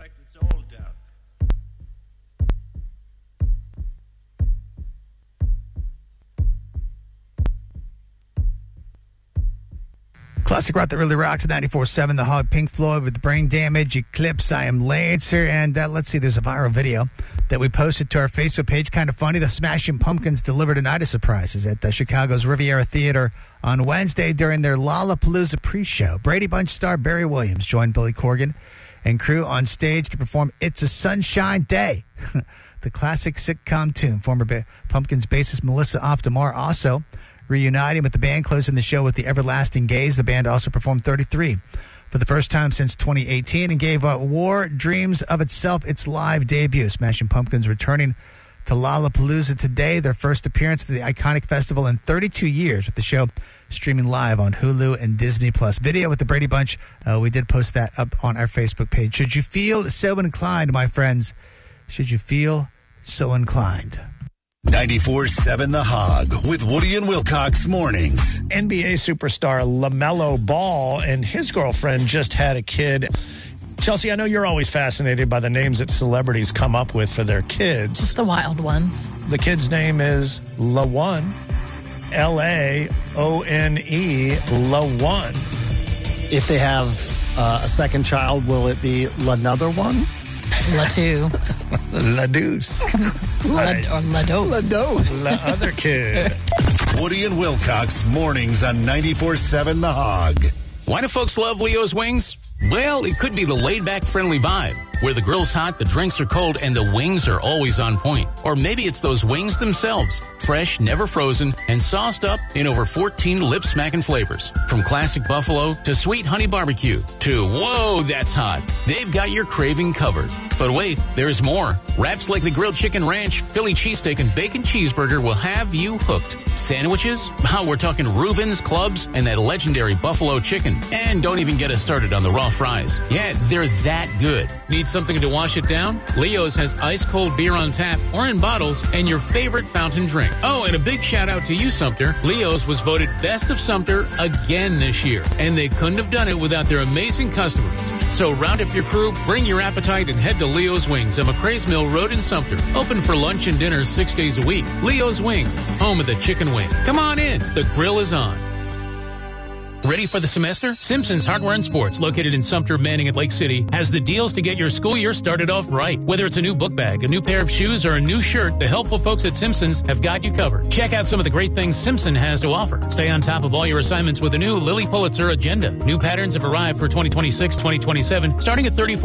fact, it's all doubt. Classic rock that really rocks at 94.7 The Hog. Pink Floyd with Brain Damage, Eclipse, I Am Lancer. And let's see, there's a viral video that we posted to our Facebook page. Kind of funny. The Smashing Pumpkins delivered a night of surprises at Chicago's Riviera Theater on Wednesday during their Lollapalooza pre-show. Brady Bunch star Barry Williams joined Billy Corgan and crew on stage to perform It's a Sunshine Day, the classic sitcom tune. Former Pumpkins bassist Melissa Oftamar also reuniting with the band, closing the show with the Everlasting Gaze. The band also performed 33 for the first time since 2018 and gave War Dreams of Itself its live debut. Smashing Pumpkins returning to Lollapalooza today, their first appearance at the iconic festival in 32 years, with the show streaming live on Hulu and Disney+. Video with the Brady Bunch, we did post that up on our Facebook page. Should you feel so inclined, my friends, should you feel so inclined? 94.7 The Hog with Woody and Wilcox mornings. NBA superstar LaMelo Ball and his girlfriend just had a kid. Chelsea, I know you're always fascinated by the names that celebrities come up with for their kids. Just the wild ones. The kid's name is LaOne, Laone, LaOne. If they have a second child, will it be l'another one? La2. La Deuce. Or La Dose. La Dose. La other kid. Woody and Wilcox mornings on 94.7 The Hog. Why do folks love Leo's Wings? Well, it could be the laid-back, friendly vibe, where the grill's hot, the drinks are cold, and the wings are always on point. Or maybe it's those wings themselves, fresh, never frozen, and sauced up in over 14 lip-smacking flavors. From classic buffalo to sweet honey barbecue to, whoa, that's hot. They've got your craving covered. But wait, there's more. Wraps like the grilled chicken ranch, Philly cheesesteak, and bacon cheeseburger will have you hooked. Sandwiches? Oh, we're talking Reuben's, clubs, and that legendary buffalo chicken. And don't even get us started on the raw fries. Yeah, they're that good. Need something to wash it down? Leo's has ice-cold beer on tap or in bottles and your favorite fountain drink. Oh, and a big shout-out to you, Sumter. Leo's was voted Best of Sumter again this year. And they couldn't have done it without their amazing customers. So round up your crew, bring your appetite, and head to Leo's Wings on McCrae's Mill Road in Sumter. Open for lunch and dinner 6 days a week. Leo's Wings, home of the chicken wing. Come on in. The grill is on. Ready for the semester? Simpson's Hardware and Sports, located in Sumter, Manning, at Lake City, has the deals to get your school year started off right. Whether it's a new book bag, a new pair of shoes, or a new shirt, the helpful folks at Simpson's have got you covered. Check out some of the great things Simpson has to offer. Stay on top of all your assignments with the new Lilly Pulitzer Agenda. New patterns have arrived for 2026-2027, starting at $34.